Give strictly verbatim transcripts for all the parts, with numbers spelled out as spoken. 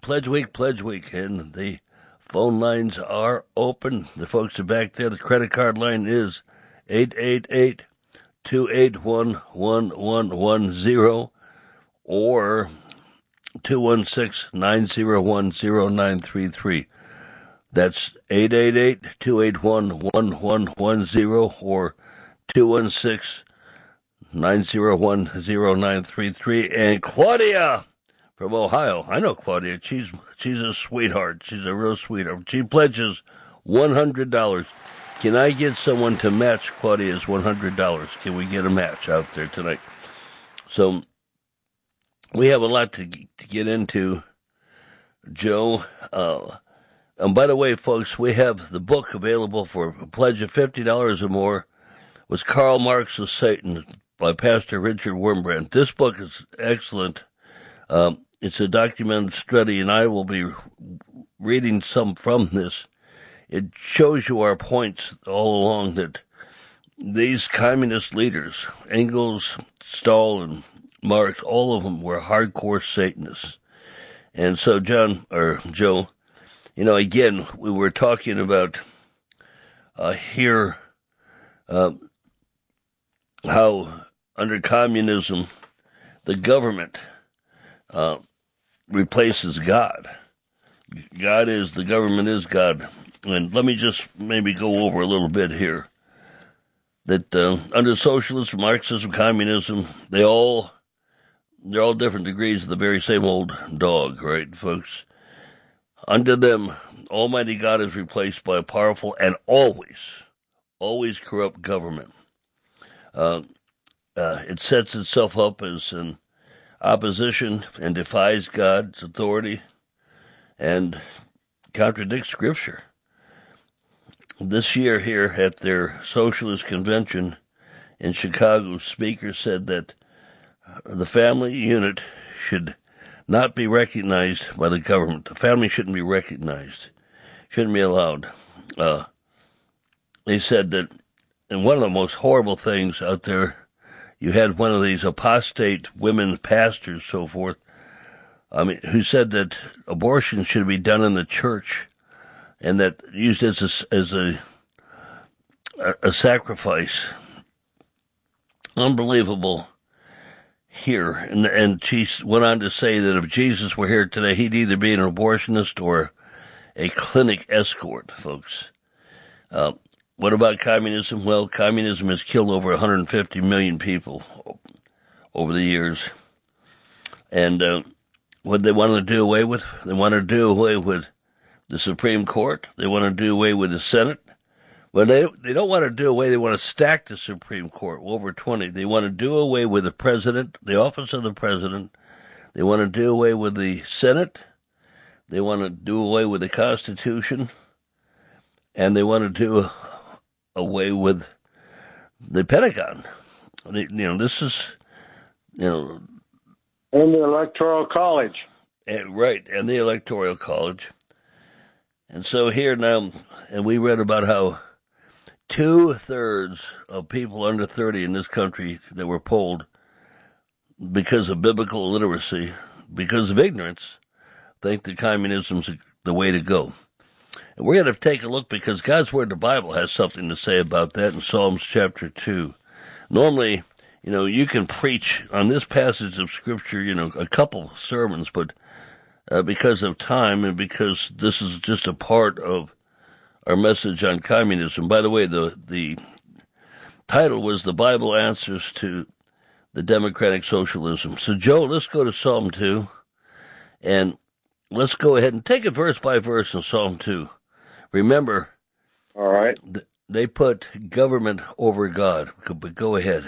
Pledge Week, Pledge Week, and the phone lines are open. The folks are back there. The credit card line is eight eight eight, two eight one, one one one zero or two one six, nine zero one, zero nine three three. That's eight eight eight, two eight one, one one one zero or two one six, nine zero one, zero nine three three. And Claudia from Ohio. I know Claudia. She's she's a sweetheart. She's a real sweetheart. She pledges one hundred dollars. Can I get someone to match Claudia's one hundred dollars? Can we get a match out there tonight? So we have a lot to, to get into, Joe. Uh, and by the way, folks, we have the book available for a pledge of fifty dollars or more. Was Karl Marx's Satan by Pastor Richard Wurmbrand. This book is excellent. Um, it's a documented study, and I will be reading some from this. It shows you our points all along that these communist leaders, Engels, Stahl, and Marx, all of them were hardcore Satanists. And so, John, or Joe, you know, again, we were talking about uh, here uh, how under communism, the government uh, replaces God. God is, the government is God. And let me just maybe go over a little bit here. That uh, under socialism, Marxism, communism, they all, they're all different degrees of the very same old dog, right, folks? Under them, Almighty God is replaced by a powerful and always, always corrupt government. Uh, uh, it sets itself up as an opposition and defies God's authority and contradicts Scripture. This year here at their socialist convention in Chicago, speakers said that the family unit should not be recognized by the government. The family shouldn't be recognized, shouldn't be allowed. Uh, they said that, and one of the most horrible things out there, you had one of these apostate women pastors, so forth, I mean, who said that abortion should be done in the church, and that used as a, as a, a sacrifice. Unbelievable here. And, and she went on to say that if Jesus were here today, he'd either be an abortionist or a clinic escort, folks. Uh, what about communism? Well, communism has killed over one hundred fifty million people over the years. And uh, what they want to do away with? They want to do away with the Supreme Court. They want to do away with the Senate. Well, they they don't want to do away. They want to stack the Supreme Court, over twenty. They want to do away with the president, the office of the president. They want to do away with the Senate. They want to do away with the Constitution. And they want to do away with the Pentagon. They, you know, this is, you know. And the Electoral College. And, right, and the Electoral College. And so here now, and we read about how two-thirds of people under thirty in this country that were polled because of biblical illiteracy, because of ignorance, think that communism's the way to go. And we're going to take a look because God's Word, the Bible, has something to say about that in Psalms chapter two. Normally, you know, you can preach on this passage of Scripture, you know, a couple sermons, but uh, because of time and because this is just a part of our message on communism. By the way, the the title was The Bible Answers to the Democratic Socialism. So, Joe, let's go to Psalm two, and let's go ahead and take it verse by verse in Psalm two. Remember, all right, th- they put government over God, but go ahead.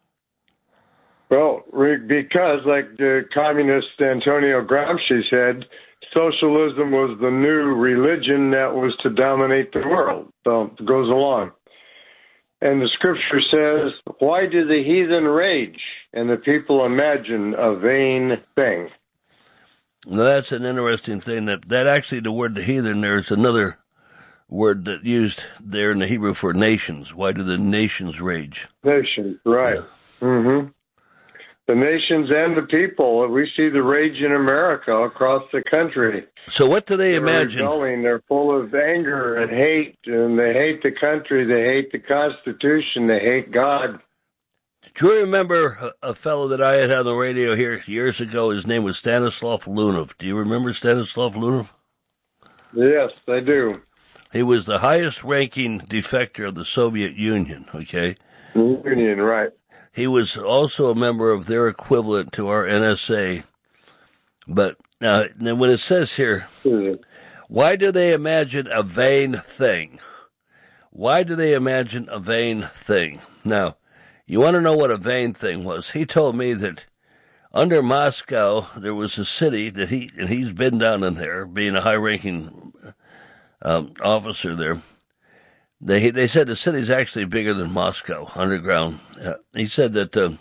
Well, because, like the communist Antonio Gramsci said, socialism was the new religion that was to dominate the world. So it goes along. And the scripture says, why do the heathen rage and the people imagine a vain thing? Now, that's an interesting thing. That, that actually, the word the heathen, there's another word that used there in the Hebrew for nations. Why do the nations rage? Nations, right. Yeah. Mm-hmm. the nations and the people. We see the rage in America across the country. So what do they They're imagine? rebelling. They're full of anger and hate, and they hate the country. They hate the Constitution. They hate God. Do you remember a, a fellow that I had on the radio here years ago? His name was Stanislav Lunov. Do you remember Stanislav Lunov? Yes, I do. He was the highest-ranking defector of the Soviet Union, okay? Union, right. He was also a member of their equivalent to our N S A. But now, now when it says here, mm-hmm. why do they imagine a vain thing? Why do they imagine a vain thing? Now, you want to know what a vain thing was? He told me that under Moscow, there was a city that he, and he's been down in there, being a high-ranking um, officer there. They they said the city's actually bigger than Moscow, underground. Uh, he said that uh,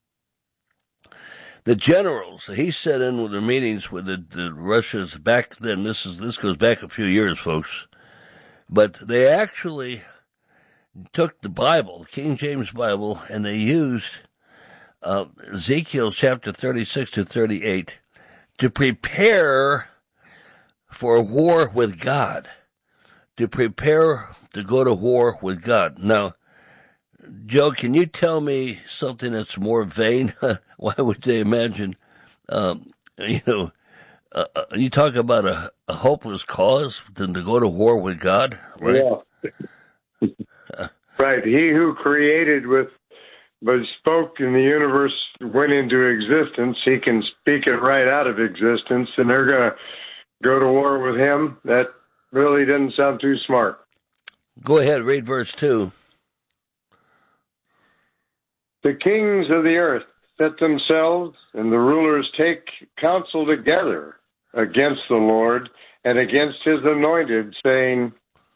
the generals, he sat in with the meetings with the, the Russians back then. This is this goes back a few years, folks. But they actually took the Bible, the King James Bible, and they used uh, Ezekiel chapter thirty-six to thirty-eight to prepare for a war with God, to prepare to go to war with God. Now, Joe, can you tell me something that's more vain? Why would they imagine, um, you know, uh, you talk about a, a hopeless cause than to go to war with God, right? Yeah. Right. He who created with, but spoke and the universe went into existence, he can speak it right out of existence, and they're going to go to war with him? That really doesn't sound too smart. Go ahead, read verse two. The kings of the earth set themselves, and the rulers take counsel together against the Lord and against his anointed, saying...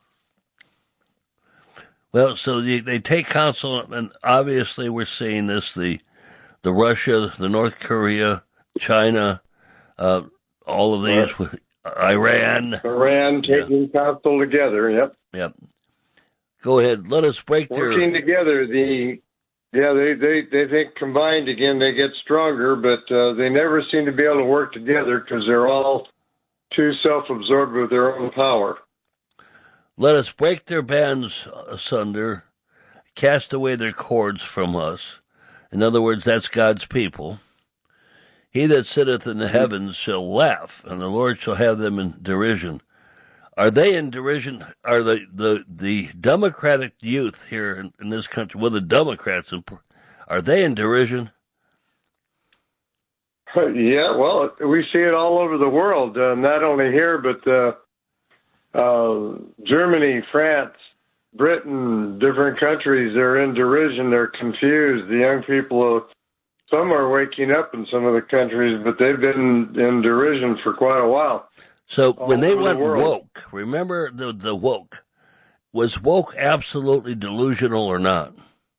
Well, so they, they take counsel, and obviously we're seeing this, the the Russia, the North Korea, China, uh, all of these, right. Iran. Iran taking yeah. counsel together, yep. Yep. Go ahead. Let us break their... Working together, the... Yeah, they, they, they think combined again they get stronger, but uh, they never seem to be able to work together because they're all too self-absorbed with their own power. Let us break their bands asunder, cast away their cords from us. In other words, that's God's people. He that sitteth in the heavens shall laugh, and the Lord shall have them in derision. Are they in derision? Are the, the, the Democratic youth here in, in this country, well, the Democrats, are they in derision? Yeah, well, we see it all over the world, uh, not only here, but uh, uh, Germany, France, Britain, different countries, they're in derision, they're confused. The young people, some are waking up in some of the countries, but they've been in derision for quite a while. So when they went woke, remember the the woke, was woke absolutely delusional or not?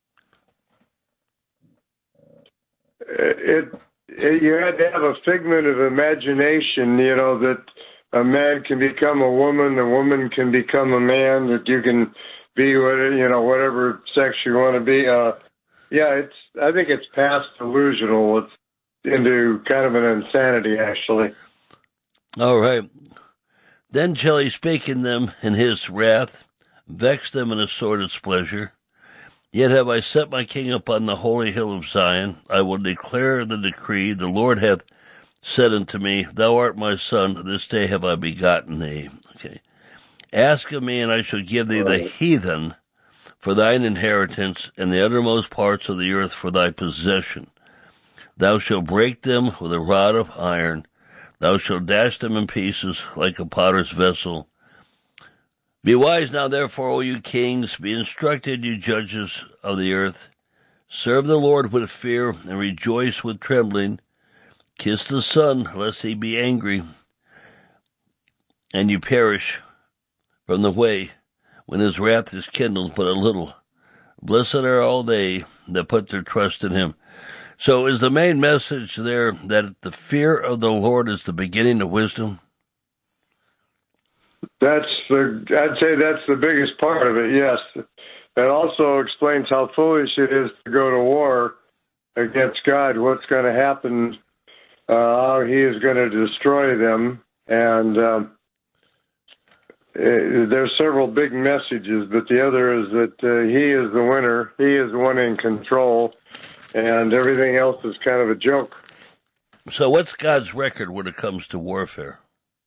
It, it you had to have a figment of imagination, you know, that a man can become a woman, a woman can become a man, that you can be whatever, you know, whatever sex you want to be. Uh, yeah, it's. I think it's past delusional. It's into kind of an insanity, actually. All right. Then shall he speak in them in his wrath, vex them in a sword of displeasure. Yet have I set my king upon the holy hill of Zion. I will declare the decree. The Lord hath said unto me, Thou art my son. This day have I begotten thee. Okay. Ask of me, and I shall give thee the heathen for thine inheritance, and the uttermost parts of the earth for thy possession. Thou shalt break them with a rod of iron. Thou shalt dash them in pieces like a potter's vessel. Be wise now, therefore, O you kings. Be instructed, you judges of the earth. Serve the Lord with fear and rejoice with trembling. Kiss the Son, lest he be angry, and you perish from the way when his wrath is kindled but a little. Blessed are all they that put their trust in him. So is the main message there that the fear of the Lord is the beginning of wisdom? That's the, I'd say that's the biggest part of it, yes. It also explains how foolish it is to go to war against God, what's going to happen, uh, how he is going to destroy them. And uh, there's several big messages, but the other is that uh, he is the winner, he is the one in control, and everything else is kind of a joke. So what's God's record when it comes to warfare?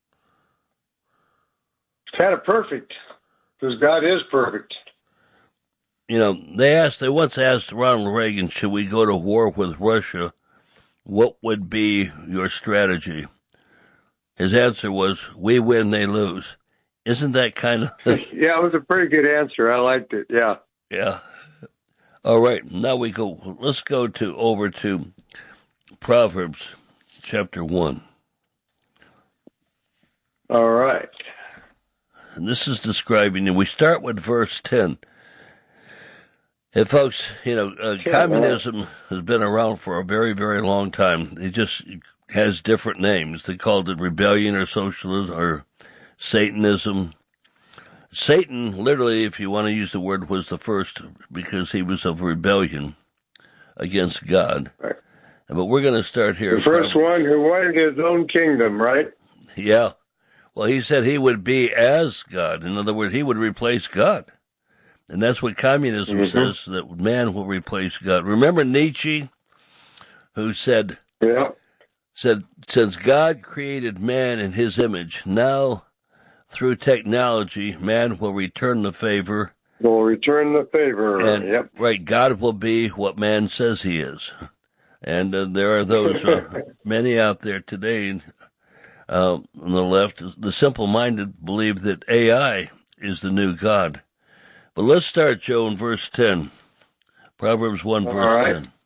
It's kind of perfect, because God is perfect. You know, they asked, they once asked Ronald Reagan, should we go to war with Russia? What would be your strategy? His answer was, we win, they lose. Isn't that kind of... Yeah, it was a pretty good answer. I liked it, yeah. Yeah. All right, now we go, let's go to over to Proverbs chapter one. All right. And this is describing, and we start with verse ten. And folks, you know, uh, Sure, communism right. has been around for a very, very long time. It just has different names. They called it rebellion or socialism or Satanism. Satan, literally, if you want to use the word, was the first because he was of rebellion against God. Right. But we're going to start here. The first one who wanted his own kingdom, right? Yeah. Well, he said he would be as God. In other words, he would replace God. And that's what communism mm-hmm. says, that man will replace God. Remember Nietzsche, who said, yeah. said, since God created man in his image, now through technology, man will return the favor. Will return the favor, and, yep. Right, God will be what man says he is. And uh, there are those, uh, many out there today uh, on the left, the simple-minded believe that A I is the new God. But let's start, Joe, in verse ten. Proverbs one, verse All right. ten.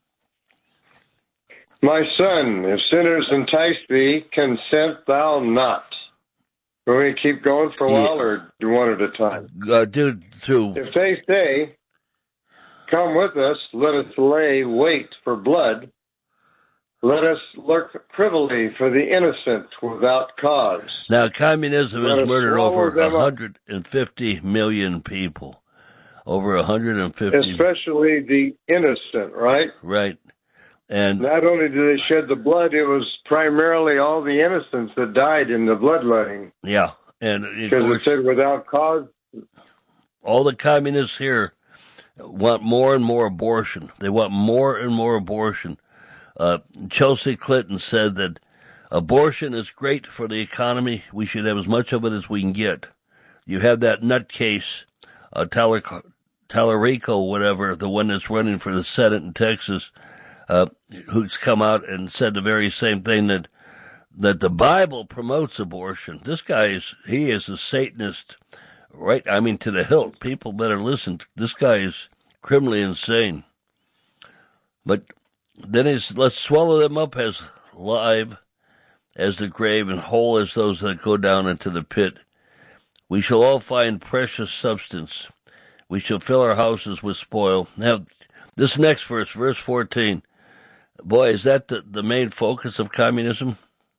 My son, if sinners entice thee, consent thou not. Will we keep going for a while, yeah. or do one at a time? Uh, dude, through. If they say, come with us, let us lay wait for blood. Let us lurk privily for the innocent without cause. Now, communism Let has murdered over one hundred fifty million people. Over one hundred fifty. Especially the innocent, right? Right. And not only did they shed the blood, it was primarily all the innocents that died in the bloodletting. Yeah. And because it said without cause. All the communists here want more and more abortion. They want more and more abortion. Uh, Chelsea Clinton said that abortion is great for the economy. We should have as much of it as we can get. You have that nutcase, uh, Talar- Talarico, whatever, the one that's running for the Senate in Texas, uh, who's come out and said the very same thing, that that the Bible promotes abortion. This guy is, he is a Satanist, right? I mean, to the hilt. People better listen. This guy is criminally insane. But then he's, let's swallow them up as live as the grave and whole as those that go down into the pit. We shall all find precious substance. We shall fill our houses with spoil. Now, this next verse, verse fourteen, boy, is that the, the main focus of communism?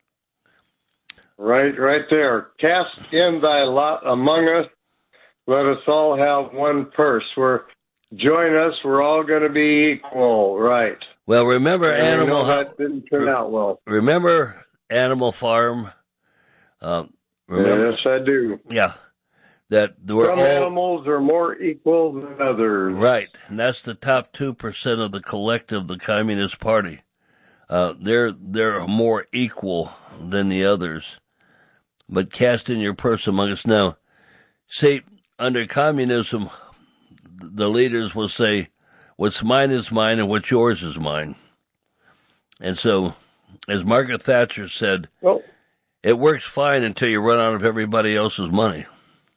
Right, right there. Cast in thy lot among us. Let us all have one purse. We're, join us. We're all going to be equal, right? Well, remember and Animal that didn't turn out well. Remember Animal Farm? Um, remember? Yes, I do. Yeah. That there were Some all, animals are more equal than others. Right, and that's the top two percent of the collective, the Communist Party. Uh, they're they're more equal than the others. But cast in your purse among us. Now, see, under communism, the leaders will say, what's mine is mine and what's yours is mine. And so, as Margaret Thatcher said, well, it works fine until you run out of everybody else's money.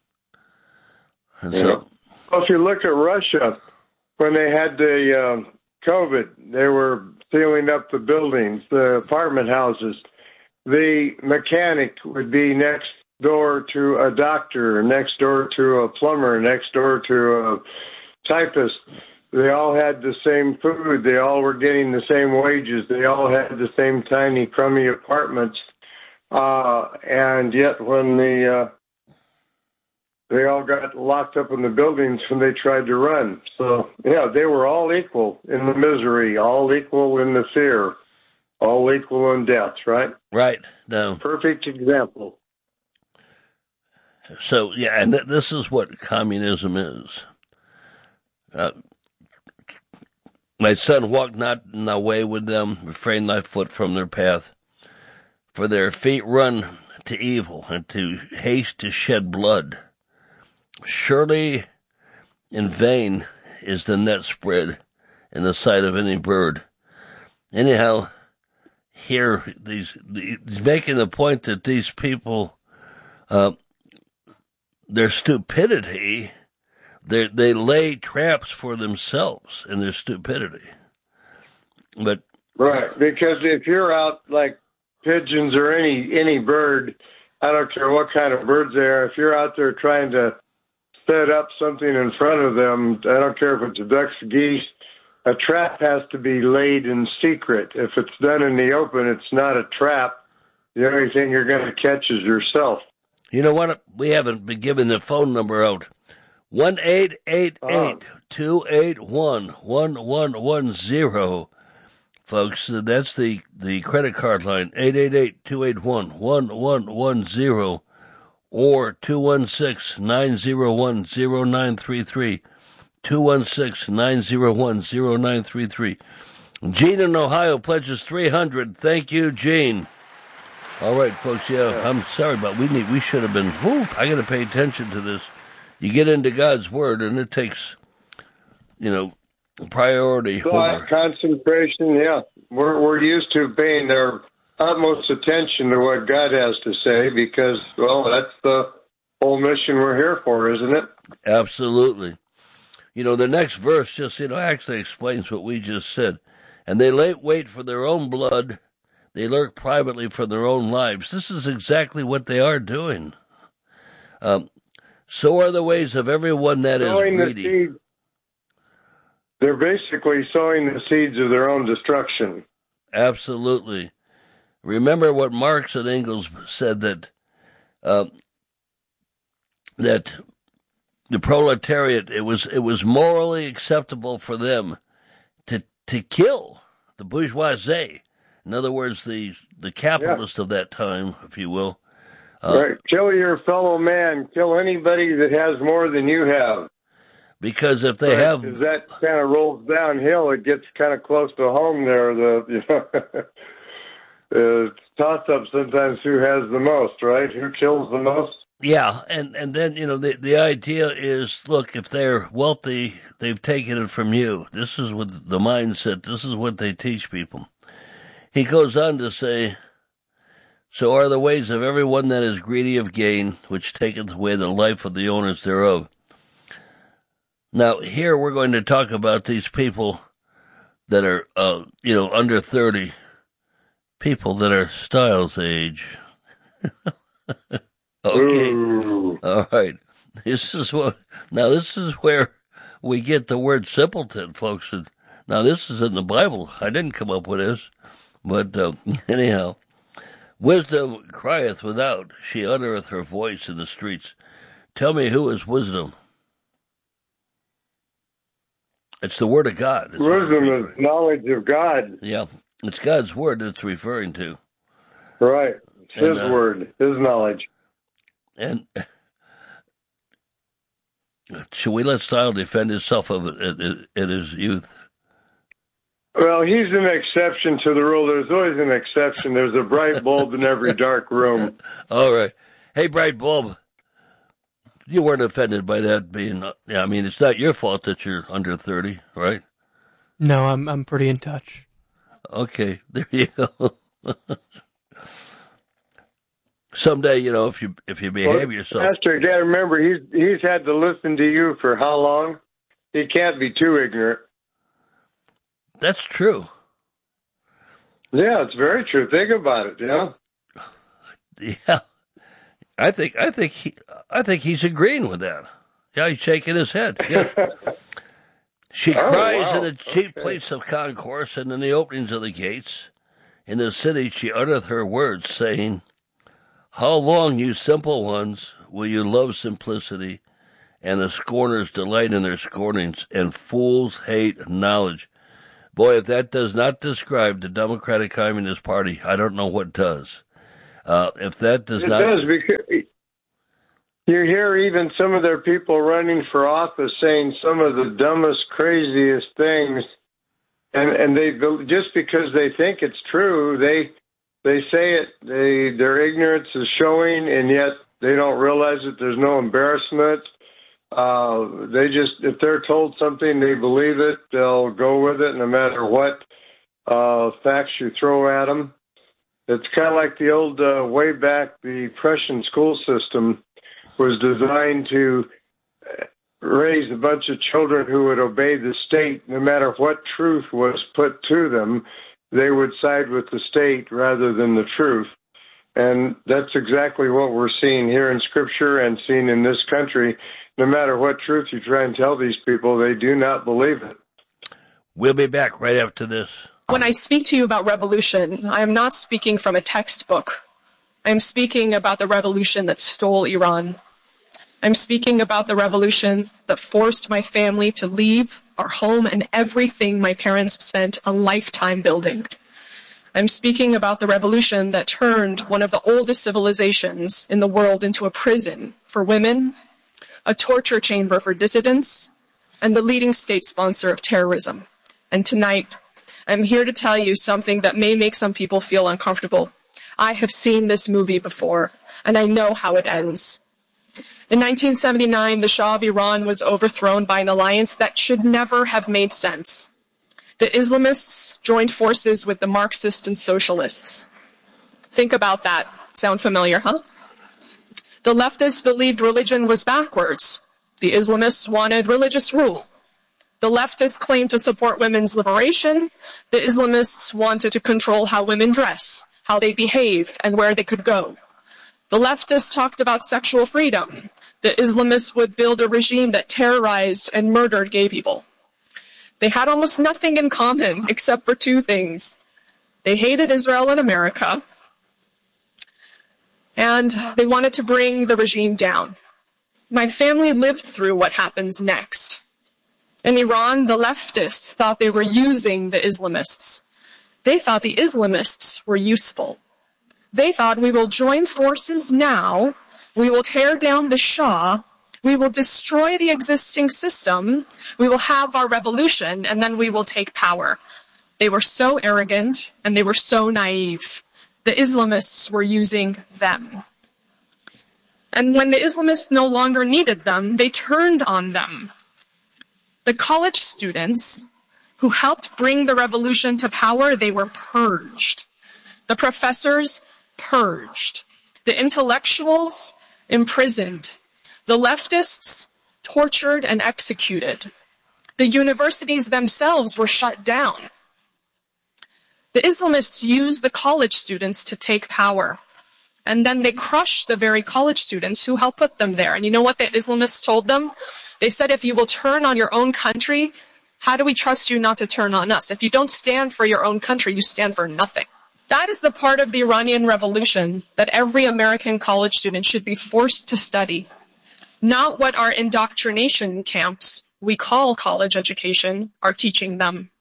And yeah. so, well, if you look at Russia, when they had the um, COVID, they were sealing up the buildings, the apartment houses. The mechanic would be next door to a doctor, next door to a plumber, next door to a typist. They all had the same food. They all were getting the same wages. They all had the same tiny, crummy apartments. Uh, and yet when the uh, they all got locked up in the buildings when they tried to run. So, yeah, they were all equal in the misery, all equal in the fear, all equal in death, right? Right. No. Perfect example. So, yeah, and th- this is what communism is. Uh, my son walked not in the way with them, refrain thy foot from their path. For their feet run to evil, and to haste to shed blood. Surely in vain is the net spread in the sight of any bird. Anyhow, here these he's making the point that these people, uh, their stupidity, they they lay traps for themselves in their stupidity. But right, because if you're out like pigeons or any any bird, I don't care what kind of birds they are, if you're out there trying to set up something in front of them, I don't care if it's ducks, geese, a trap has to be laid in secret. If it's done in the open, it's not a trap. The only thing you're going to catch is yourself. You know what? We haven't been giving the phone number out. one eight eight eight, two eight one, one one one zero. Folks, that's the, the credit card line, eight eight eight, two eight one, one one one zero, or two one six, nine zero one, zero nine three three, two one six, nine zero one, zero nine three three. Gene in Ohio pledges three hundred. Thank you, Gene. All right, folks, yeah, I'm sorry, but we need, we should have been, whoo, I got to pay attention to this. You get into God's Word, and it takes, you know, priority. Thought, concentration, yeah. We're we're used to paying their utmost attention to what God has to say because, well, that's the whole mission we're here for, isn't it? Absolutely. You know, the next verse just, you know, actually explains what we just said. And they lay wait for their own blood. They lurk privately for their own lives. This is exactly what they are doing. Um, so are the ways of everyone that Sowing is greedy. The seed. They're basically sowing the seeds of their own destruction. Absolutely. Remember what Marx and Engels said, that uh, that the proletariat, it was it was morally acceptable for them to to kill the bourgeoisie. In other words, the the capitalist yeah. of that time, if you will. Uh, right. Kill your fellow man. Kill anybody that has more than you have. Because if they right, have, as that kind of rolls downhill, it gets kind of close to home there. The you know, uh, toss up sometimes who has the most, right? Who kills the most? Yeah, and and then you know the the idea is, look, if they're wealthy, they've taken it from you. This is what the mindset. This is what they teach people. He goes on to say, so are the ways of everyone that is greedy of gain, which taketh away the life of the owners thereof. Now, here we're going to talk about these people that are, uh, you know, under thirty, people that are Styles' age. Okay. Ooh. All right. This is what, now this is where we get the word simpleton, folks. Now, this is in the Bible. I didn't come up with this, but uh, anyhow. Wisdom crieth without, she uttereth her voice in the streets. Tell me, who is wisdom? It's the word of God. Wisdom is knowledge of God. Yeah, it's God's word it's referring to. Right. It's and, His uh, word, His knowledge. And should we let Style defend himself of it in, in his youth? Well, he's an exception to the rule. There's always an exception. There's a bright bulb in every dark room. All right. Hey, bright bulb. You weren't offended by that being, yeah, I mean, it's not your fault that you're under thirty, right? No, I'm I'm pretty in touch. Okay, there you go. Someday, you know, if you if you behave well, yourself. Pastor, you got to remember, he's he's had to listen to you for how long? He can't be too ignorant. That's true. Yeah, it's very true. Think about it, yeah. Yeah. I think I think he I think he's agreeing with that. Yeah, he's shaking his head. Yes. She oh, cries wow. in the chief okay. place of concourse and in the openings of the gates. In the city she uttereth her words, saying, How long, you simple ones, will you love simplicity, and the scorners delight in their scornings, and fools hate knowledge? Boy, if that does not describe the Democratic Communist Party, I don't know what does. Uh, if that does it not... It does, because you hear even some of their people running for office saying some of the dumbest, craziest things, and, and they just because they think it's true, they they say it, they their ignorance is showing, and yet they don't realize that there's no embarrassment. Uh, they just, if they're told something, they believe it, they'll go with it no matter what uh, facts you throw at them. It's kind of like the old, uh, way back, the Prussian school system was designed to raise a bunch of children who would obey the state no matter what truth was put to them. They would side with the state rather than the truth. And that's exactly what we're seeing here in Scripture and seeing in this country. No matter what truth you try and tell these people, they do not believe it. We'll be back right after this. When I speak to you about revolution, I am not speaking from a textbook. I am speaking about the revolution that stole Iran. I'm speaking about the revolution that forced my family to leave our home and everything my parents spent a lifetime building. I'm speaking about the revolution that turned one of the oldest civilizations in the world into a prison for women, a torture chamber for dissidents, and the leading state sponsor of terrorism. And tonight, I'm here to tell you something that may make some people feel uncomfortable. I have seen this movie before, and I know how it ends. In nineteen seventy-nine, the Shah of Iran was overthrown by an alliance that should never have made sense. The Islamists joined forces with the Marxists and socialists. Think about that. Sound familiar, huh? The leftists believed religion was backwards. The Islamists wanted religious rule. The leftists claimed to support women's liberation. The Islamists wanted to control how women dress, how they behave, and where they could go. The leftists talked about sexual freedom. The Islamists would build a regime that terrorized and murdered gay people. They had almost nothing in common except for two things. They hated Israel and America, and they wanted to bring the regime down. My family lived through what happens next. In Iran, the leftists thought they were using the Islamists. They thought the Islamists were useful. They thought, we will join forces now, we will tear down the Shah, we will destroy the existing system, we will have our revolution, and then we will take power. They were so arrogant, and they were so naive. The Islamists were using them. And when the Islamists no longer needed them, they turned on them. The college students who helped bring the revolution to power, they were purged. The professors purged. The intellectuals imprisoned. The leftists tortured and executed. The universities themselves were shut down. The Islamists used the college students to take power. And then they crushed the very college students who helped put them there. And you know what the Islamists told them? They said, if you will turn on your own country, how do we trust you not to turn on us? If you don't stand for your own country, you stand for nothing. That is the part of the Iranian Revolution that every American college student should be forced to study. Not what our indoctrination camps, we call college education, are teaching them.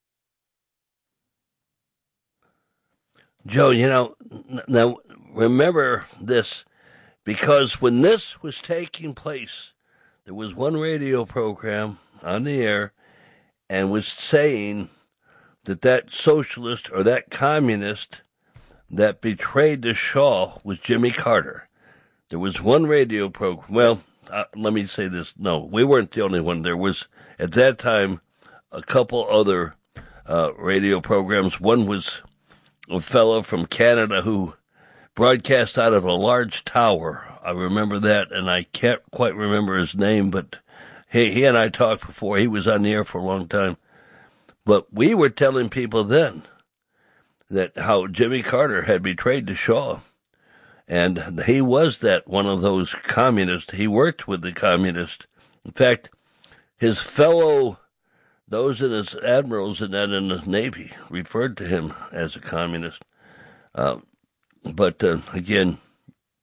Joe, you know, now remember this, because when this was taking place, there was one radio program on the air and was saying that that socialist or that communist that betrayed the Shah was Jimmy Carter. There was one radio program. Well, uh, let me say this. No, we weren't the only one. There was, at that time, a couple other uh, radio programs. One was a fellow from Canada who broadcast out of a large tower. I remember that, and I can't quite remember his name, but he, he and I talked before. He was on the air for a long time. But we were telling people then that how Jimmy Carter had betrayed the Shah. And he was that one of those communists. He worked with the communists. In fact, his fellow, those in his admirals and that in the Navy, referred to him as a communist. Uh, but uh, again,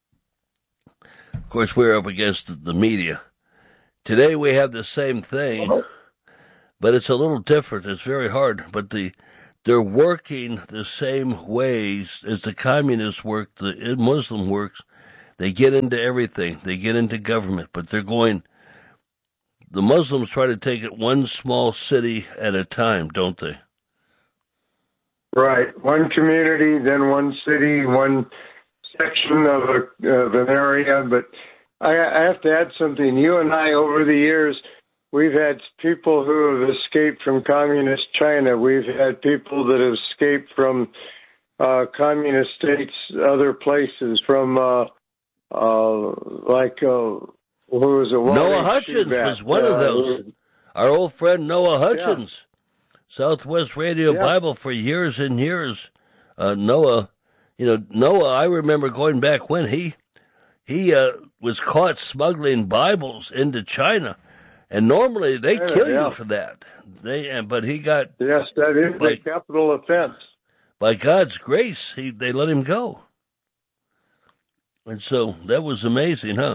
course, we're up against the media. Today we have the same thing, but it's a little different. It's very hard, but the they're working the same ways as the communists work, the Muslim works. They get into everything. They get into government, but they're going, the Muslims try to take it one small city at a time, don't they? Right. One community, then one city, one section of, a, of an area. But I, I have to add something. You and I, over the years, we've had people who have escaped from communist China. We've had people that have escaped from uh, communist states, other places, from uh, uh, like, uh, who was it? Noah Hutchins Shubat. was one uh, of those. Our old friend Noah Hutchins, yeah. Southwest Radio yeah. Bible for years and years. Uh, Noah, you know, Noah, I remember going back when he he uh, was caught smuggling Bibles into China. And normally they yeah, kill yeah. you for that. They, but he got yes, that is by, a capital offense. By God's grace, he they let him go, and so that was amazing, huh?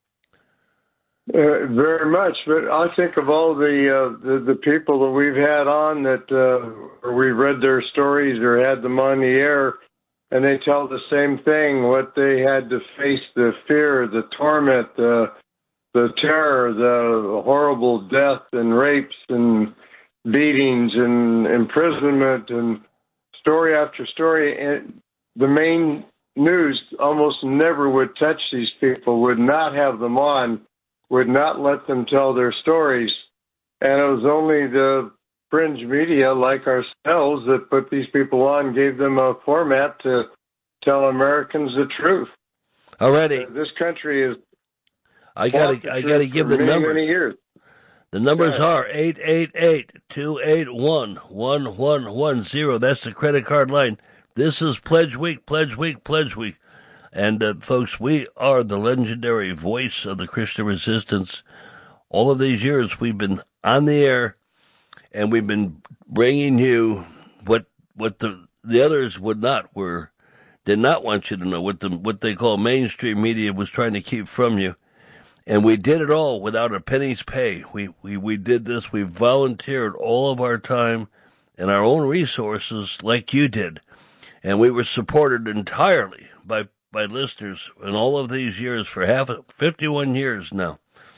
Uh, very much. But I think of all the, uh, the the people that we've had on that uh, or we've read their stories or had them on the air, and they tell the same thing: what they had to face, the fear, the torment, the the terror, the horrible death and rapes and beatings and imprisonment and story after story. And the main news almost never would touch these people, would not have them on, would not let them tell their stories. And it was only the fringe media like ourselves that put these people on, gave them a format to tell Americans the truth. Alrighty. This country is I gotta, I gotta give the many, numbers. Many years. The numbers yeah. are eight eight eight, two eight one, one one one zero. That's the credit card line. This is Pledge Week, Pledge Week, Pledge Week. And, uh, folks, we are the legendary voice of the Christian resistance. All of these years we've been on the air, and we've been bringing you what, what the, the others would not, were, did not want you to know, what the, what they call mainstream media was trying to keep from you. And we did it all without a penny's pay. We, we, we did this. We volunteered all of our time and our own resources like you did. And we were supported entirely by, by listeners in all of these years for half, fifty-one years now.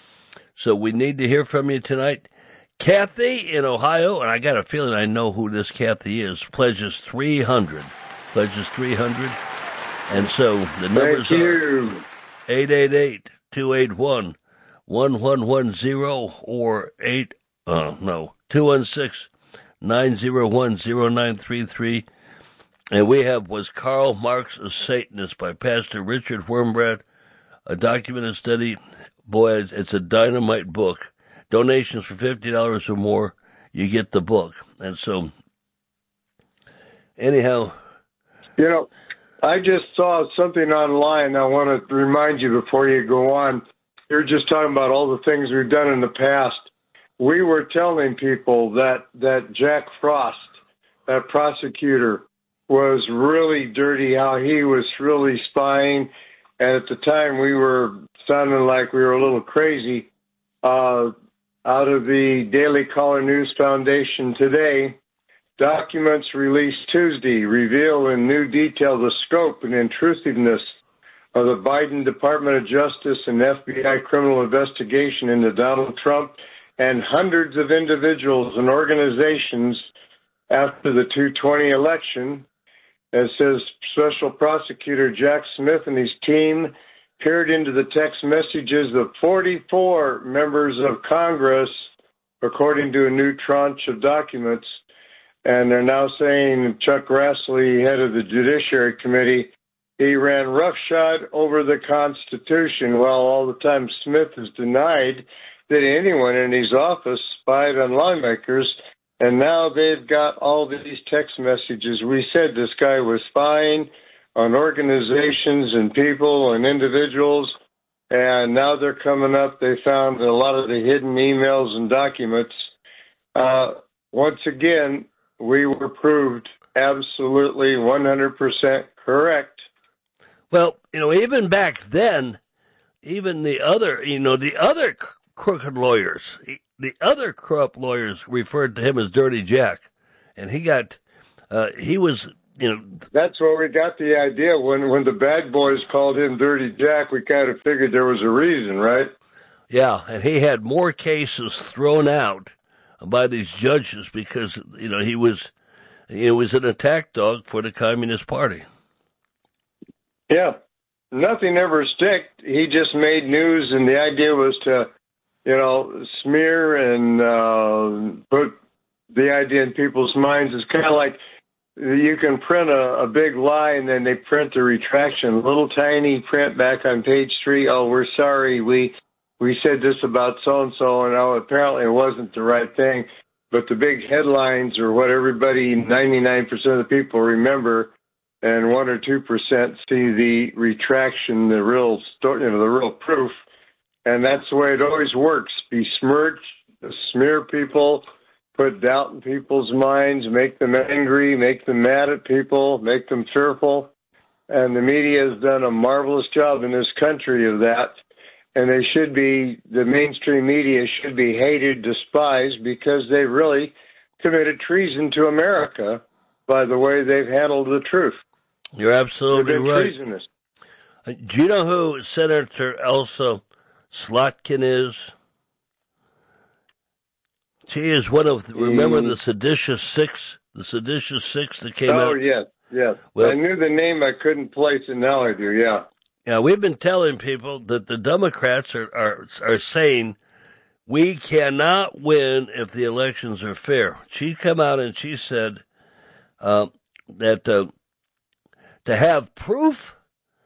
So we need to hear from you tonight. Kathy in Ohio, and I got a feeling I know who this Kathy is, pledges three hundred. Pledges three hundred. And so the numbers are eight eight eight, two eight one, one one one zero or eight, uh, no, two one six, nine zero one, zero nine three three. And we have Was Karl Marx a Satanist by Pastor Richard Wurmbrand, a documented study. Boy, it's a dynamite book. Donations for fifty dollars or more, you get the book. And so, anyhow. You know, I just saw something online I want to remind you before you go on. You're just talking about all the things we've done in the past. We were telling people that, that Jack Frost, that prosecutor, was really dirty, how he was really spying. And at the time, we were sounding like we were a little crazy. Uh, out of the Daily Caller News Foundation today, documents released Tuesday reveal in new detail the scope and intrusiveness of the Biden Department of Justice and F B I criminal investigation into Donald Trump and hundreds of individuals and organizations after the two twenty election. It says Special Prosecutor Jack Smith and his team peered into the text messages of forty-four members of Congress, according to a new tranche of documents. And they're now saying Chuck Grassley, head of the Judiciary Committee, he ran roughshod over the Constitution, while all the time Smith has denied that anyone in his office spied on lawmakers. And now they've got all these text messages. We said this guy was spying on organizations and people and individuals, and now they're coming up. They found a lot of the hidden emails and documents. Uh, once again, we were proved absolutely one hundred percent correct. Well, you know, even back then, even the other, you know, the other crooked lawyers, the other corrupt lawyers referred to him as Dirty Jack. And he got, uh, he was, you know. That's where we got the idea. When, when the bad boys called him Dirty Jack, we kind of figured there was a reason, right? Yeah, and he had more cases thrown out by these judges because, you know, he was, he was an attack dog for the Communist Party. Yeah. Nothing ever sticked. He just made news, and the idea was to, you know, smear and uh, put the idea in people's minds. It's kind of like you can print a, a big lie, and then they print the retraction, little tiny print back on page three. Oh, we're sorry, we we said this about so-and-so, and oh, apparently it wasn't the right thing. But the big headlines are what everybody, ninety-nine percent of the people remember, and one or two percent see the retraction, the real story, you know, the real proof. And that's the way it always works. Besmirch, smear people, put doubt in people's minds, make them angry, make them mad at people, make them fearful. And the media has done a marvelous job in this country of that. And they should be, the mainstream media should be hated, despised, because they really committed treason to America by the way they've handled the truth. You're absolutely right. Treasonous. Do you know who Senator Elsa Slotkin is? She is one of, the, remember the seditious six, the seditious six that came oh, out? Oh, yes, yes. Well, I knew the name, I couldn't place it, now I do, yeah. Yeah, we've been telling people that the Democrats are, are, are saying we cannot win if the elections are fair. She come out and she said uh, that uh, to have proof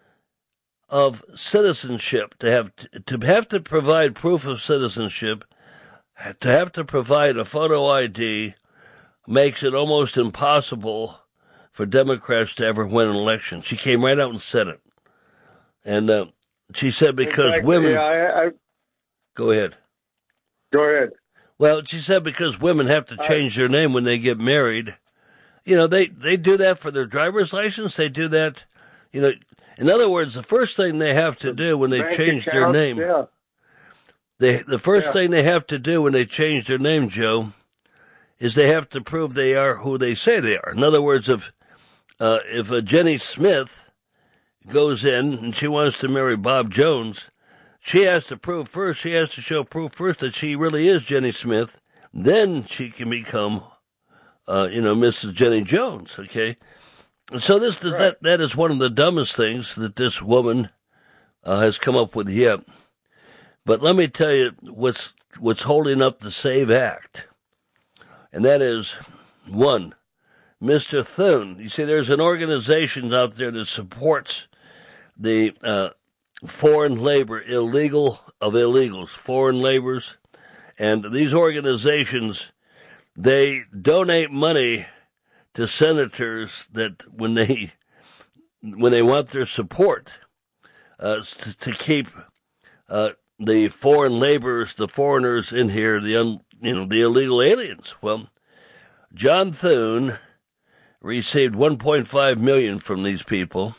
of citizenship, to have to have to provide proof of citizenship, to have to provide a photo I D makes it almost impossible for Democrats to ever win an election. She came right out and said it. And uh, she said because fact, women... Yeah, I, I... Go ahead. Go ahead. Well, she said because women have to change I... their name when they get married. You know, they, they do that for their driver's license. They do that, you know... In other words, the first thing they have to do when they Bank change accounts, their name... Yeah. They, the first yeah. thing they have to do when they change their name, Joe, is they have to prove they are who they say they are. In other words, if uh, if a Jenny Smith goes in and she wants to marry Bob Jones, she has to prove first, she has to show proof first that she really is Jenny Smith. Then she can become, uh, you know, Missus Jenny Jones, okay? So this right. that that is one of the dumbest things that this woman uh, has come up with yet. But let me tell you what's what's holding up the SAVE Act, and that is, one, Mister Thune. You see, there's an organization out there that supports the uh, foreign labor, illegal of illegals, foreign laborers, and these organizations, they donate money to senators that when they when they want their support uh, to, to keep uh, the foreign laborers, the foreigners in here, the un, you know the illegal aliens. Well, John Thune received one point five million dollars from these people,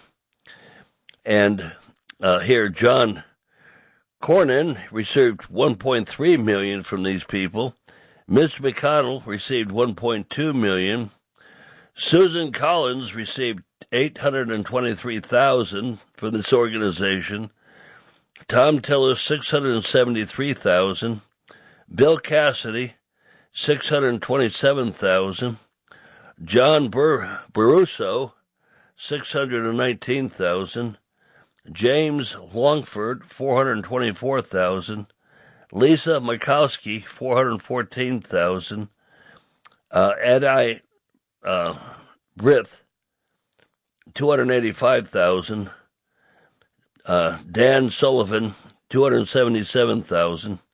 and uh, here John Cornyn received one point three million dollars from these people. Mitch McConnell received one point two million dollars. Susan Collins received eight hundred twenty-three thousand dollars from this organization. Tom Tiller, six hundred seventy-three thousand dollars. Bill Cassidy, six hundred twenty-seven thousand dollars. John Bur- Baruso, six hundred nineteen thousand dollars. James Longford, four hundred twenty-four thousand dollars. Lisa Murkowski, four hundred fourteen thousand dollars. Uh, Adi uh, Brith, two hundred eighty-five thousand dollars. Uh, Dan Sullivan, two hundred seventy-seven thousand dollars.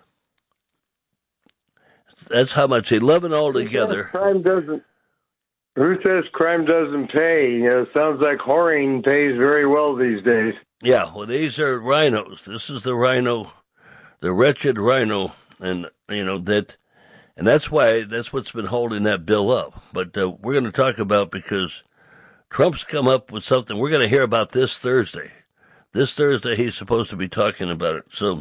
That's how much, eleven altogether. Crime doesn't. Who says crime doesn't pay? You know, it sounds like whoring pays very well these days. Yeah, well, these are rhinos. This is the rhino, the wretched rhino, and you know that, and that's why that's what's been holding that bill up. But uh, we're going to talk about because Trump's come up with something. We're going to hear about this Thursday. this Thursday he's supposed to be talking about it. So,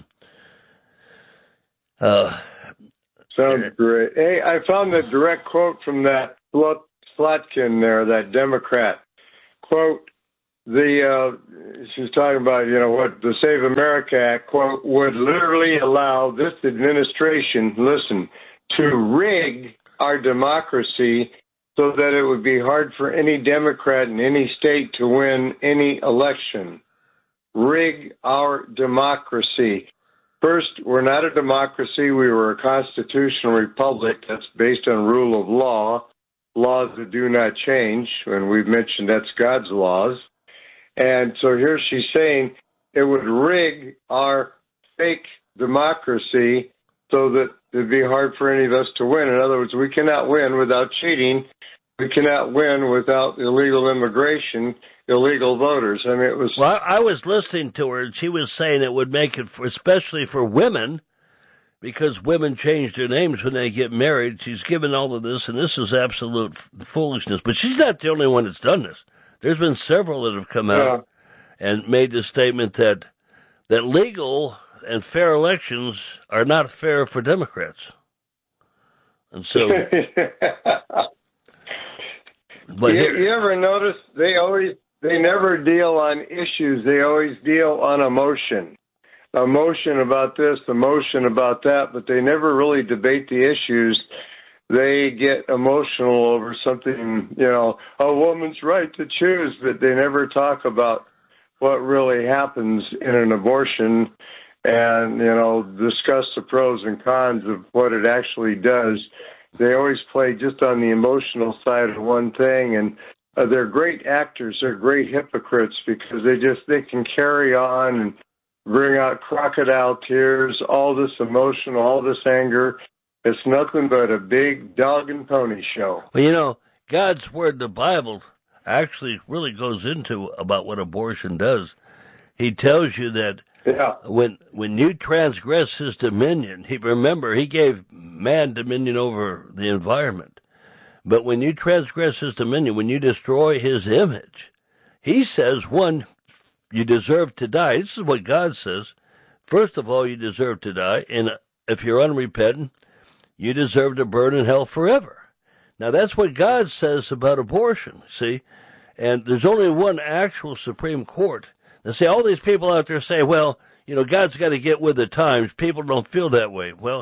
uh, sounds great. Hey, I found a direct quote from that Slotkin there, that Democrat. Quote, the, uh, she's talking about, you know, what the Save America Act, quote, would literally allow this administration, listen, to rig our democracy so that it would be hard for any Democrat in any state to win any election. Rig our democracy. First, we're not a democracy. We were a constitutional republic that's based on rule of law, laws that do not change, and we've mentioned that's God's laws. And so here she's saying it would rig our fake democracy so that it'd be hard for any of us to win. In other words, we cannot win without cheating. We cannot win without illegal immigration, illegal voters. I mean, it was... Well, I was listening to her, and she was saying it would make it, for, especially for women, because women change their names when they get married. She's given all of this, and this is absolute f- foolishness. But she's not the only one that's done this. There's been several that have come out yeah. and made the statement that that legal and fair elections are not fair for Democrats. And so... But you, here, you ever notice they always, they never deal on issues. They always deal on emotion. Emotion about this, emotion about that, but they never really debate the issues. They get emotional over something, you know, a woman's right to choose, but they never talk about what really happens in an abortion and, you know, discuss the pros and cons of what it actually does. They always play just on the emotional side of one thing, and uh, they're great actors. They're great hypocrites because they just, they can carry on and bring out crocodile tears, all this emotion, all this anger. It's nothing but a big dog and pony show. Well, you know, God's Word, the Bible, actually really goes into about what abortion does. He tells you that yeah. when when you transgress his dominion, he remember, he gave man dominion over the environment. But when you transgress his dominion, when you destroy his image, he says, one, you deserve to die. This is what God says. First of all, you deserve to die. And if you're unrepentant, you deserve to burn in hell forever. Now, that's what God says about abortion, see? And there's only one actual Supreme Court. Now, see, all these people out there say, well, you know, God's got to get with the times. People don't feel that way. Well,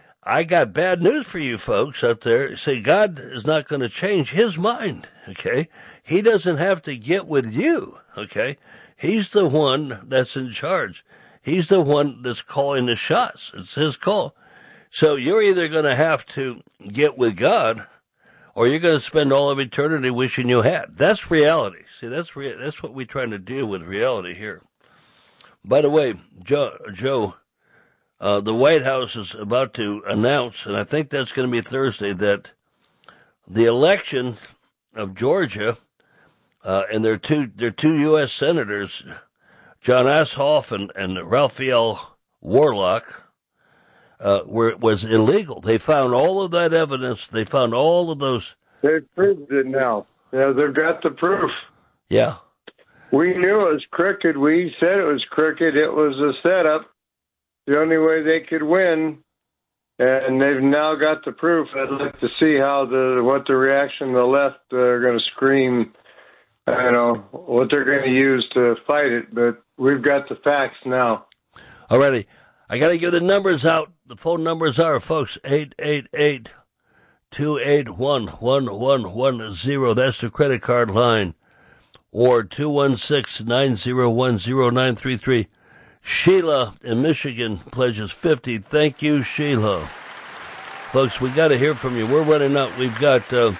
I got bad news for you folks out there. See, God is not going to change his mind, okay? He doesn't have to get with you, okay? He's the one that's in charge. He's the one that's calling the shots. It's his call. So you're either going to have to get with God, or you're going to spend all of eternity wishing you had. That's reality. See, that's rea- that's what we're trying to deal with, reality here. By the way, Joe, Joe uh, the White House is about to announce, and I think that's going to be Thursday, that the election of Georgia uh, and their two their two U S senators, John Ossoff and, and Raphael Warnock, Uh, where it was illegal. They found all of that evidence. They found all of those. They've proved it now. Yeah, they've got the proof. Yeah. We knew it was crooked. We said it was crooked. It was a setup. The only way they could win. And they've now got the proof. I'd like to see how the what the reaction of the left uh, are going to scream. I don't know what they're going to use to fight it, but we've got the facts now. Alrighty. I got to give the numbers out. The phone numbers are, folks, eight eight eight, two eight one, one one one zero. That's the credit card line. Or two one six, nine zero one, zero nine three three. Sheila in Michigan pledges fifty. Thank you, Sheila. Folks, we got to hear from you. We're running out. We've got uh,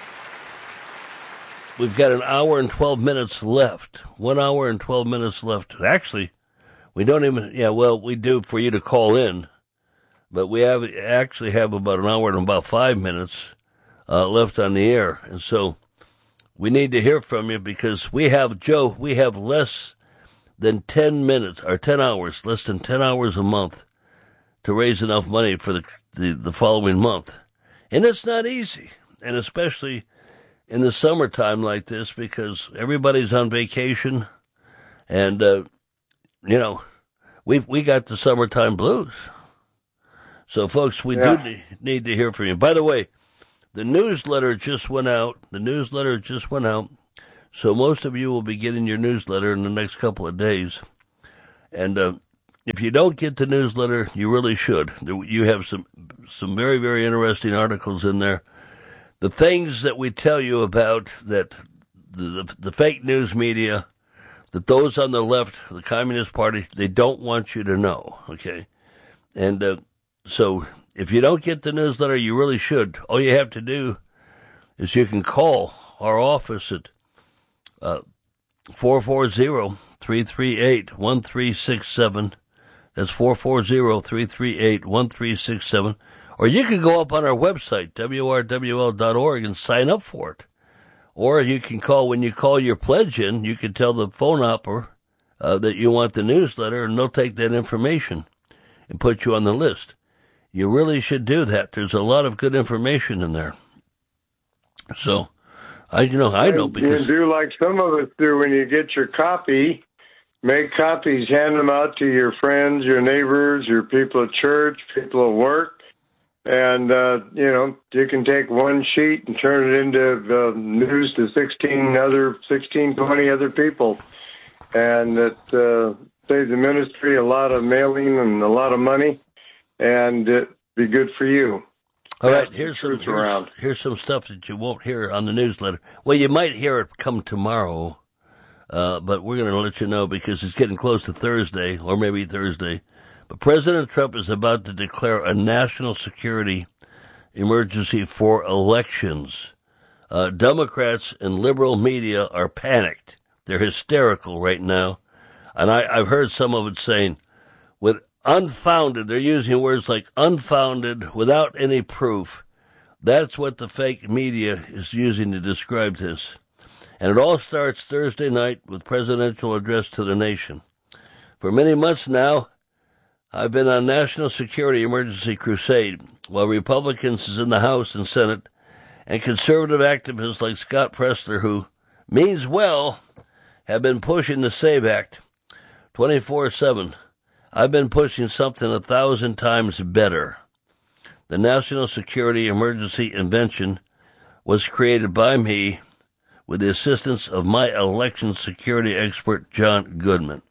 we've got an hour and twelve minutes left. One hour and twelve minutes left. Actually, we don't even, yeah, well, we do for you to call in, but we have actually have about an hour and about five minutes uh, left on the air. And so we need to hear from you because we have, Joe, we have less than ten minutes, or ten hours, less than ten hours a month to raise enough money for the, the, the following month. And it's not easy, and especially in the summertime like this because everybody's on vacation and, uh, you know, we we got the summertime blues. So, folks, we yeah. do need to hear from you. By the way, the newsletter just went out. The newsletter just went out. So most of you will be getting your newsletter in the next couple of days. And uh, if you don't get the newsletter, you really should. You have some some very, very interesting articles in there. The things that we tell you about, that the, the, the fake news media, that those on the left, the Communist Party, they don't want you to know, okay? And uh, so if you don't get the newsletter, you really should. All you have to do is you can call our office at uh, four four zero, three three eight, one three six seven. That's four four zero, three three eight, one three six seven. Or you can go up on our website, W R W L dot org, and sign up for it. Or you can call, when you call your pledge in, you can tell the phone operator uh, that you want the newsletter, and they'll take that information and put you on the list. You really should do that. There's a lot of good information in there. So, I you know, I know because... You do like some of us do when you get your copy. Make copies, hand them out to your friends, your neighbors, your people at church, people at work. And, uh, you know, you can take one sheet and turn it into uh, news to sixteen other, sixteen, twenty other people. And it uh, saves the ministry a lot of mailing and a lot of money. And it'd be good for you. All right, here's some, here's, here's some stuff that you won't hear on the newsletter. Well, you might hear it come tomorrow, uh, but we're going to let you know because it's getting close to Thursday, or maybe Thursday. But President Trump is about to declare a national security emergency for elections. Uh, Democrats and liberal media are panicked. They're hysterical right now. And I, I've heard some of it saying, with unfounded, they're using words like unfounded, without any proof. That's what the fake media is using to describe this. And it all starts Thursday night with presidential address to the nation. For many months now, I've been on national security emergency crusade, while Republicans in the House and Senate and conservative activists like Scott Presler, who means well, have been pushing the SAVE Act twenty-four seven. I've been pushing something a thousand times better. The National Security Emergency Invention was created by me with the assistance of my election security expert, John Goodman.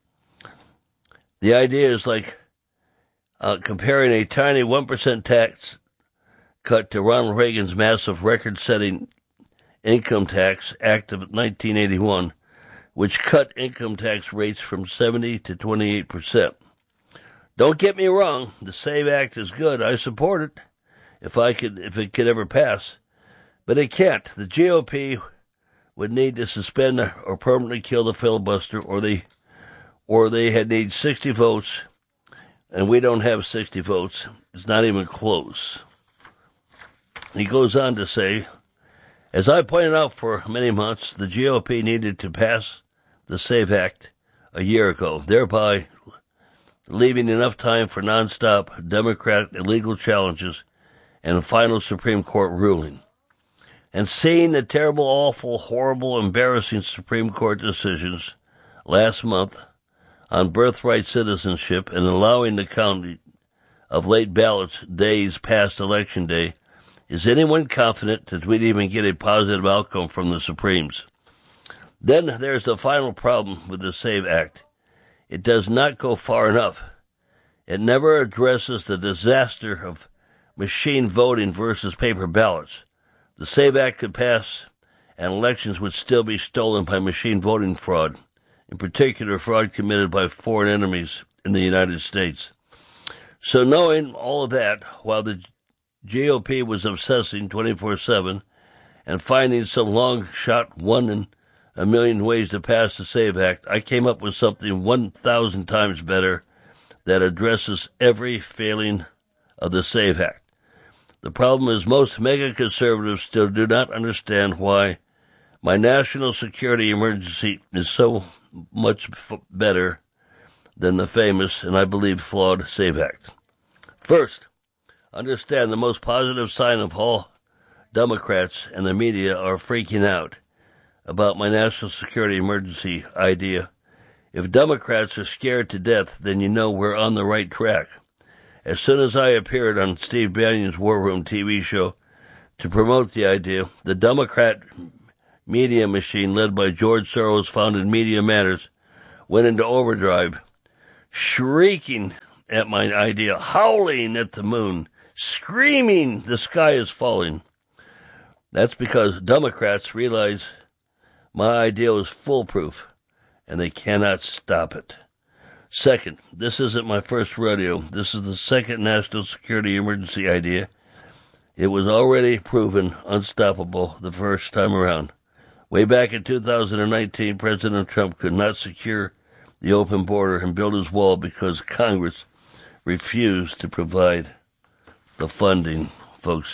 The idea is like uh, comparing a tiny one percent tax cut to Ronald Reagan's massive record-setting Income Tax Act of nineteen eighty-one, which cut income tax rates from seventy to twenty-eight percent. Don't get me wrong, the SAVE Act is good. I support it if I could, if it could ever pass. But it can't. The G O P would need to suspend or permanently kill the filibuster, or they, or they had need sixty votes, and we don't have sixty votes. It's not even close. He goes on to say, as I pointed out for many months, the G O P needed to pass the SAVE Act a year ago, thereby leaving enough time for nonstop Democrat illegal challenges and a final Supreme Court ruling. And seeing the terrible, awful, horrible, embarrassing Supreme Court decisions last month on birthright citizenship and allowing the counting of late ballots days past Election Day, is anyone confident that we'd even get a positive outcome from the Supremes? Then there's the final problem with the SAVE Act. It does not go far enough. It never addresses the disaster of machine voting versus paper ballots. The SAVE Act could pass, and elections would still be stolen by machine voting fraud, in particular fraud committed by foreign enemies in the United States. So knowing all of that, while the G O P was obsessing twenty-four seven and finding some long-shot one in a million ways to pass the SAVE Act, I came up with something one thousand times better that addresses every failing of the SAVE Act. The problem is most mega-conservatives still do not understand why my national security emergency is so much f- better than the famous, and I believe flawed, SAVE Act. First, understand the most positive sign of all Democrats and the media are freaking out about my national security emergency idea If Democrats are scared to death, then you know we're on the right track. As soon as I appeared on Steve Bannon's War Room T V show to promote the idea, the Democrat media machine led by George Soros founded Media Matters went into overdrive, shrieking at my idea, howling at the moon, screaming the sky is falling. That's because Democrats realize my idea is foolproof, and they cannot stop it. Second, this isn't my first rodeo. This is the second national security emergency idea. It was already proven unstoppable the first time around. Way back in two thousand nineteen, President Trump could not secure the open border and build his wall because Congress refused to provide the funding, folks.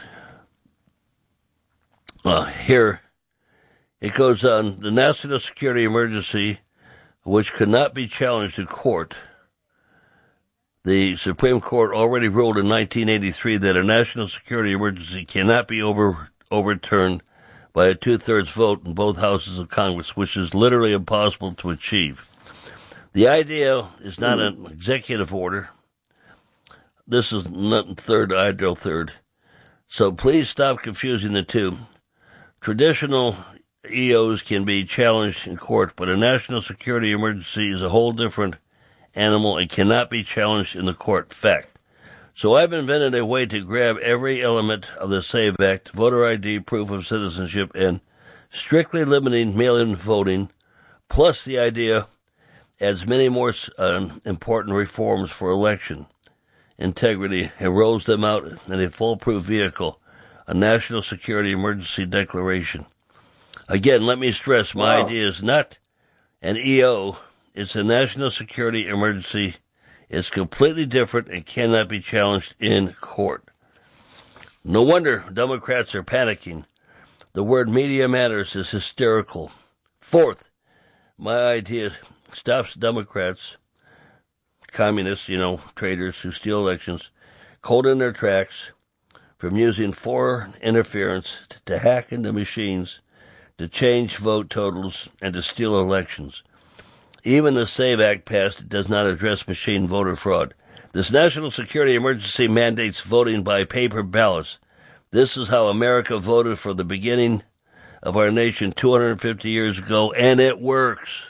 Uh, here it goes on. The national security emergency, which could not be challenged in court. The Supreme Court already ruled in nineteen eighty-three that a national security emergency cannot be over, overturned by a two-thirds vote in both houses of Congress, which is literally impossible to achieve. The idea is not an executive order. This is not third, ideal third. So please stop confusing the two. Traditional E Os can be challenged in court, but a national security emergency is a whole different animal and cannot be challenged in the court. Fact. So I've invented a way to grab every element of the SAVE Act, voter I D, proof of citizenship, and strictly limiting mail-in voting, plus the idea adds many more uh, important reforms for election integrity and rolls them out in a foolproof vehicle, a national security emergency declaration. Again, let me stress, my wow. idea is not an E O. It's a national security emergency. It's completely different and cannot be challenged in court. No wonder Democrats are panicking. The word Media Matters is hysterical. Fourth, my idea stops Democrats, communists, you know, traitors who steal elections, cold in their tracks from using foreign interference to hack into machines, to change vote totals, and to steal elections. Even the SAVE Act passed it does not address machine voter fraud. This national security emergency mandates voting by paper ballots. This is how America voted for the beginning of our nation two hundred fifty years ago, and it works.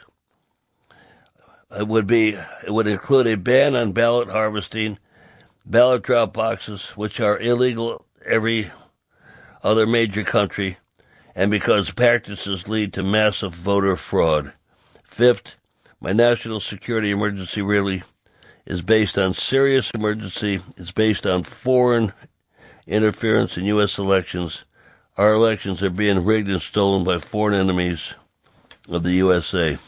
It would be, it would include a ban on ballot harvesting, ballot drop boxes, which are illegal every other major country, and because practices lead to massive voter fraud. Fifth, my national security emergency really is based on serious emergency. It's based on foreign interference in U S elections. Our elections are being rigged and stolen by foreign enemies of the U S A.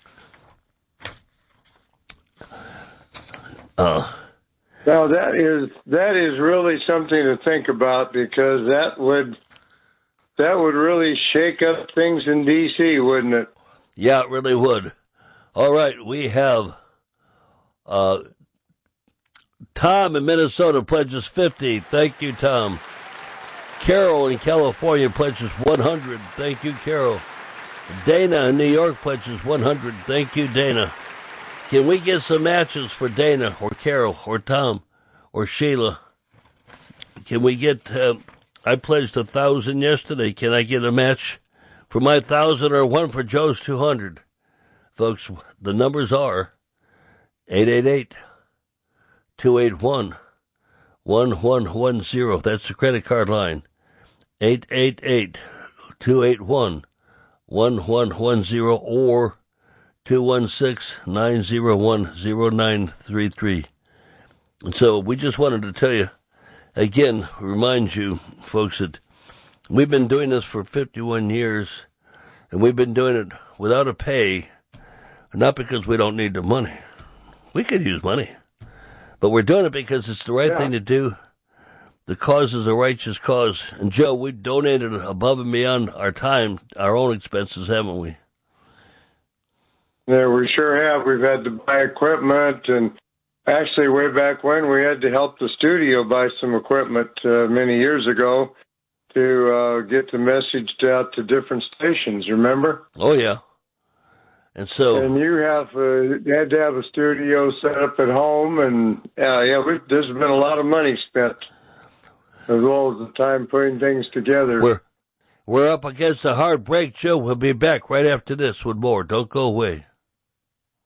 Uh, now that is that is really something to think about, because that would that would really shake up things in D C, wouldn't it? Yeah, it really would. All right, we have uh, Tom in Minnesota pledges fifty. Thank you, Tom. Carol in California pledges one hundred. Thank you, Carol. Dana in New York pledges one hundred. Thank you, Dana. Can we get some matches for Dana or Carol or Tom or Sheila? Can we get, uh, I pledged a thousand yesterday. Can I get a match for my thousand or one for Joe's two hundred? Folks, the numbers are eight eight eight, two eight one, one one one zero. That's the credit card line. eight eight eight, two eight one, one one one zero or two one six, nine zero one, zero nine three three. And so we just wanted to tell you, again, remind you, folks, that we've been doing this for fifty-one years, and we've been doing it without a pay. Not because we don't need the money. We could use money. But we're doing it because it's the right yeah. thing to do. The cause is a righteous cause. And, Joe, we donated above and beyond our time, our own expenses, haven't we? Yeah, we sure have. We've had to buy equipment. And actually, way back when, we had to help the studio buy some equipment uh, many years ago to uh, get the message out to different stations, remember? Oh, yeah. And so, and you have uh, had to have a studio set up at home, and uh, yeah, we, there's been a lot of money spent, as well as the time putting things together. We're we're up against a hard break, Joe. We'll be back right after this with more. Don't go away.